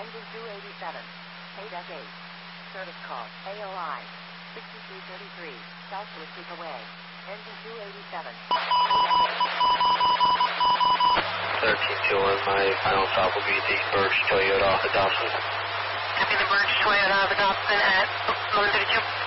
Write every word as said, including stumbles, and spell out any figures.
Engine two eighty-seven. eight S eight. Service call. A O I. sixty-three thirty-three. South Pacific Way. Engine two eighty-seven. thirteen two one, my final stop will be the Birch Toyota off of Dobson. Copy the Birch Toyota off of Dobson at eleven thirty-two.